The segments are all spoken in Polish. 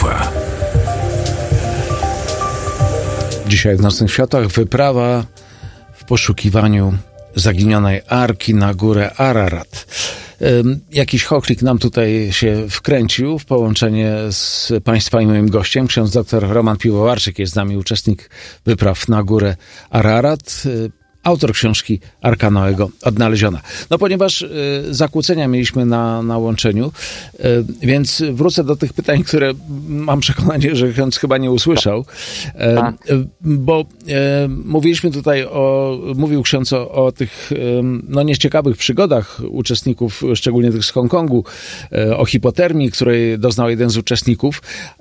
Wisła. Dzisiaj w Nocnych Światłach wyprawa w poszukiwaniu zaginionej arki na górę Ararat. Jakiś chochlik nam tutaj się wkręcił w połączenie z Państwa i moim gościem. Ksiądz dr Roman Piwowarczyk jest z nami, uczestnik wypraw na górę Ararat, autor książki Arka Noego odnaleziona. No ponieważ zakłócenia mieliśmy na łączeniu, więc wrócę do tych pytań, które mam przekonanie, że ksiądz chyba nie usłyszał, bo mówiliśmy tutaj mówił ksiądz o tych nieciekawych przygodach uczestników, szczególnie tych z Hongkongu, o hipotermii, której doznał jeden z uczestników.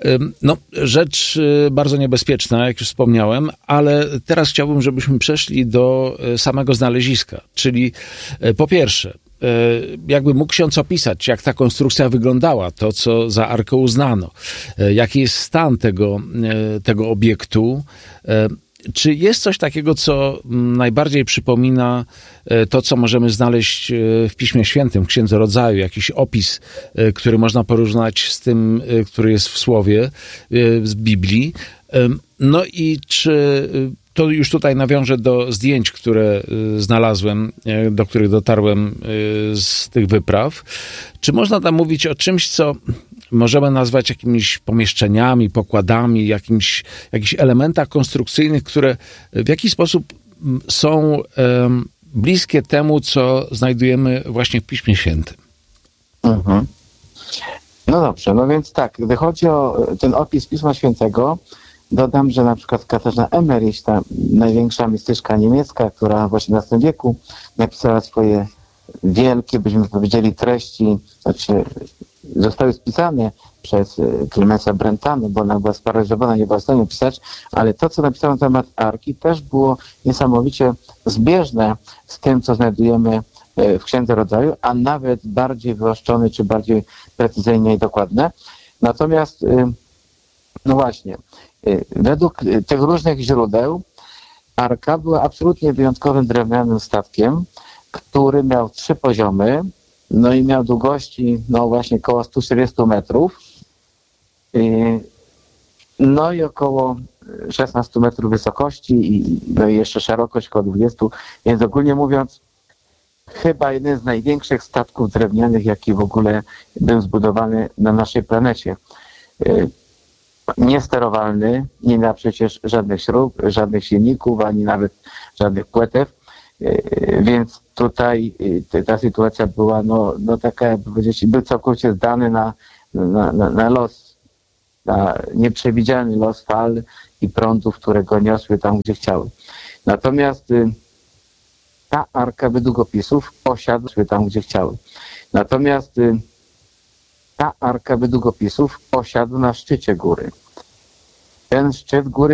Rzecz bardzo niebezpieczna, jak już wspomniałem, ale teraz chciałbym, żebyśmy przeszli do samego znaleziska, czyli po pierwsze, jakby mógł ksiądz opisać, jak ta konstrukcja wyglądała, to co za arkę uznano, jaki jest stan tego obiektu, czy jest coś takiego, co najbardziej przypomina to, co możemy znaleźć w Piśmie Świętym, w Księdze Rodzaju, jakiś opis, który można porównać z tym, który jest w Słowie, z Biblii. No i czy to już tutaj nawiążę do zdjęć, które znalazłem, do których dotarłem z tych wypraw. Czy można tam mówić o czymś, co możemy nazwać jakimiś pomieszczeniami, pokładami, jakichś elementach konstrukcyjnych, które w jakiś sposób są bliskie temu, co znajdujemy właśnie w Piśmie Świętym? Mhm. No dobrze, no więc tak, gdy chodzi o ten opis Pisma Świętego, dodam, że na przykład Katarzyna Emmerich, ta największa mistyczka niemiecka, która w XVIII wieku napisała swoje wielkie, byśmy powiedzieli, treści, znaczy zostały spisane przez Clemensa Brentano, bo ona była sparaliżowana, nie była w stanie pisać, ale to, co napisano na temat Arki, też było niesamowicie zbieżne z tym, co znajdujemy w Księdze Rodzaju, a nawet bardziej wyoszczone, czy bardziej precyzyjnie i dokładne. Natomiast, no właśnie, według tych różnych źródeł Arka była absolutnie wyjątkowym drewnianym statkiem, który miał 3 poziomy, no i miał długości, no właśnie około 140 metrów, no i około 16 metrów wysokości i jeszcze szerokość około 20, więc ogólnie mówiąc, chyba jeden z największych statków drewnianych, jaki w ogóle był zbudowany na naszej planecie. Niesterowalny, nie miał przecież żadnych śrub, żadnych silników, ani nawet żadnych płetew, więc tutaj ta sytuacja była no taka, jakby powiedzieć, był całkowicie zdany na los, na nieprzewidziany los fal i prądów, które go niosły tam, gdzie chciały. Natomiast ta arka według opisów posiadł na szczycie góry. Ten szczyt góry